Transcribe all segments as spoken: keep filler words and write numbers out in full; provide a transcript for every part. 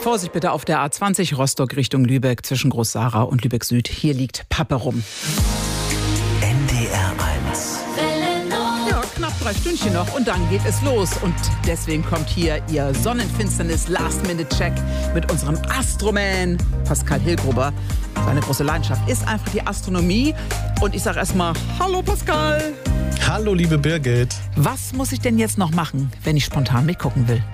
Vorsicht bitte auf der A zwanzig Rostock Richtung Lübeck zwischen Groß-Sara und Lübeck Süd. Hier liegt Pappe rum. N D R eins. Ja, knapp drei Stündchen noch und dann geht es los. Und deswegen kommt hier Ihr Sonnenfinsternis-Last-Minute-Check mit unserem Astroman Pascal Hillgruber. Seine große Leidenschaft ist einfach die Astronomie. Und ich sage erstmal, hallo Pascal. Hallo liebe Birgit. Was muss ich denn jetzt noch machen, wenn ich spontan mitgucken will?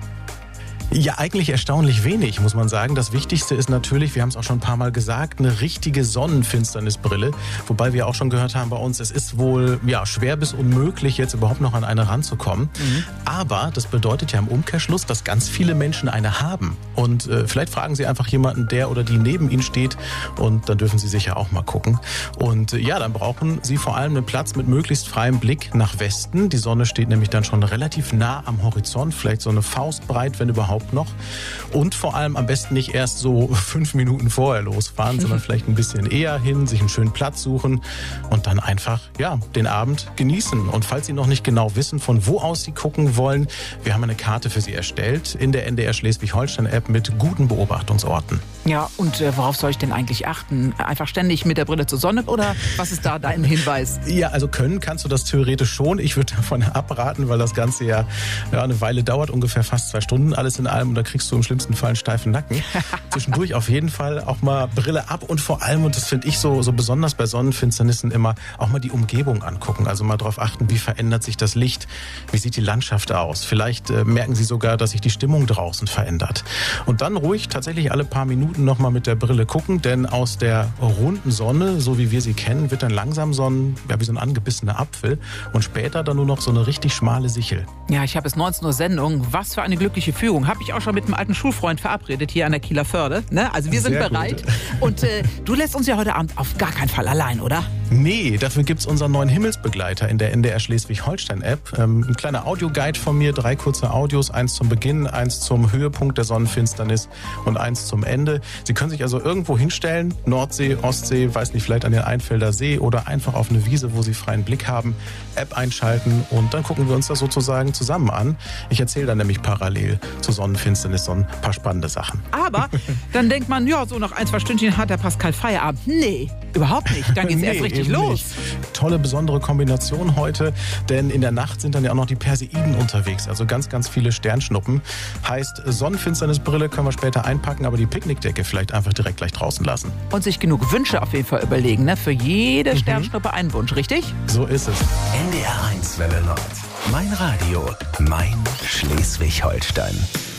Ja, eigentlich erstaunlich wenig, muss man sagen. Das Wichtigste ist natürlich, wir haben es auch schon ein paar Mal gesagt, eine richtige Sonnenfinsternisbrille. Wobei wir auch schon gehört haben bei uns, es ist wohl ja, schwer bis unmöglich, jetzt überhaupt noch an eine ranzukommen. Mhm. Aber das bedeutet ja im Umkehrschluss, dass ganz viele Menschen eine haben. Und äh, vielleicht fragen Sie einfach jemanden, der oder die neben Ihnen steht. Und dann dürfen Sie sicher auch mal gucken. Und äh, ja, dann brauchen Sie vor allem einen Platz mit möglichst freiem Blick nach Westen. Die Sonne steht nämlich dann schon relativ nah am Horizont, vielleicht so eine Faustbreit, wenn überhaupt noch. Und vor allem am besten nicht erst so fünf Minuten vorher losfahren, sondern vielleicht ein bisschen eher hin, sich einen schönen Platz suchen und dann einfach, ja, den Abend genießen. Und falls Sie noch nicht genau wissen, von wo aus Sie gucken wollen, wir haben eine Karte für Sie erstellt in der N D R Schleswig-Holstein-App mit guten Beobachtungsorten. Ja, und äh, worauf soll ich denn eigentlich achten? Einfach ständig mit der Brille zur Sonne oder was ist da dein Hinweis? Ja, also können kannst du das theoretisch schon. Ich würde davon abraten, weil das Ganze ja, ja eine Weile dauert, ungefähr fast zwei Stunden, alles in allem. Und da kriegst du im schlimmsten Fall einen steifen Nacken. Zwischendurch auf jeden Fall auch mal Brille ab und vor allem, und das finde ich so, so besonders bei Sonnenfinsternissen immer, auch mal die Umgebung angucken. Also mal darauf achten, wie verändert sich das Licht, wie sieht die Landschaft aus. Vielleicht äh, merken Sie sogar, dass sich die Stimmung draußen verändert. Und dann ruhig tatsächlich alle paar Minuten noch mal mit der Brille gucken, denn aus der runden Sonne, so wie wir sie kennen, wird dann langsam so ein, ja, wie so ein angebissener Apfel und später dann nur noch so eine richtig schmale Sichel. Ja, ich habe es neunzehn Uhr Sendung. Was für eine glückliche Fügung. Habe ich auch schon mit einem alten Schulfreund verabredet hier an der Kieler Förde. Ne? Also wir sind Sehr bereit. gut. Und äh, du lässt uns ja heute Abend auf gar keinen Fall allein, oder? Nee, dafür gibt's unseren neuen Himmelsbegleiter in der N D R Schleswig-Holstein-App. Ähm, ein kleiner Audioguide von mir, drei kurze Audios, eins zum Beginn, eins zum Höhepunkt der Sonnenfinsternis und eins zum Ende. Sie können sich also irgendwo hinstellen, Nordsee, Ostsee, weiß nicht, vielleicht an den Einfelder See oder einfach auf eine Wiese, wo Sie freien Blick haben, App einschalten und dann gucken wir uns das sozusagen zusammen an. Ich erzähle dann nämlich parallel zur Sonnenfinsternis so ein paar spannende Sachen. Aber dann denkt man, ja, so nach ein, zwei Stündchen hat der Pascal Feierabend. Nee, überhaupt nicht. Dann geht's Nee, erst richtig eben los. nicht. Tolle, besondere Kombination heute, denn in der Nacht sind dann ja auch noch die Perseiden unterwegs, also ganz, ganz viele Sternschnuppen. Heißt, Sonnenfinsternisbrille können wir später einpacken, aber die Picknickdecke vielleicht einfach direkt gleich draußen lassen. Und sich genug Wünsche auf jeden Fall überlegen, ne? Für jede Sternschnuppe einen Wunsch, richtig? So ist es. N D R eins Welle Nord. Mein Radio, mein Schleswig-Holstein.